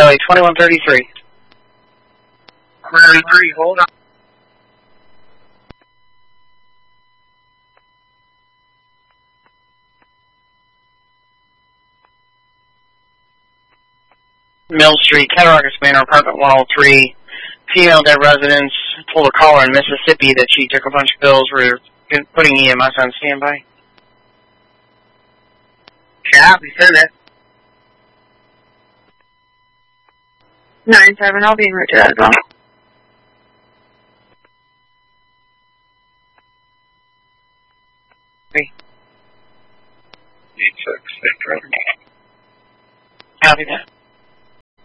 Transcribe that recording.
LA 2133. 33, hold on. Mill Street, Cattaraugus Manor, apartment 103. Female dead residents told her caller in Mississippi that she took a bunch of pills. We're putting EMS on standby. Copy, send it. 9-7, I'll be en route to that as well. Three. 8-6, Copy that.